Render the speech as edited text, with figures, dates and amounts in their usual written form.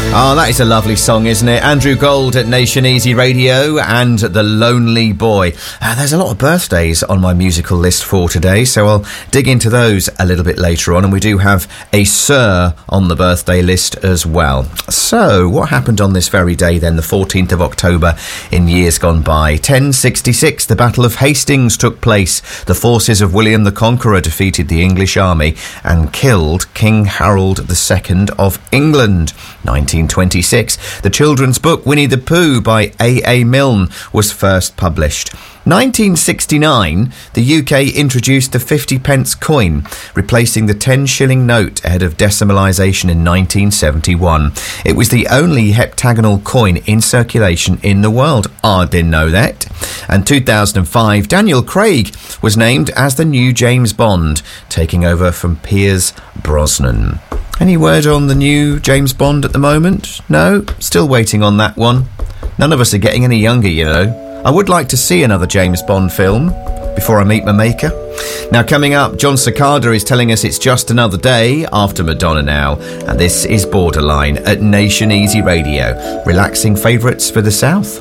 Oh, that is a lovely song, isn't it? Andrew Gold at Nation Easy Radio and The Lonely Boy. There's a lot of birthdays on my musical list for today, so I'll dig into those a little bit later on. And we do have a Sir on the birthday list as well. So, what happened on this very day then, the 14th of October in years gone by? 1066, the Battle of Hastings took place. The forces of William the Conqueror defeated the English army and killed King Harold II of England. 1926, the children's book Winnie the Pooh by A.A. Milne was first published. 1969, the UK introduced the 50p coin, replacing the 10-shilling note ahead of decimalisation in 1971. It was the only heptagonal coin in circulation in the world. I didn't know that. And 2005, Daniel Craig was named as the new James Bond, taking over from Pierce Brosnan. Any word on the new James Bond at the moment? No? Still waiting on that one. None of us are getting any younger, you know. I would like to see another James Bond film before I meet my maker. Now, coming up, John Cicada is telling us it's just another day after Madonna now. And this is Borderline at Nation Easy Radio. Relaxing favourites for the South.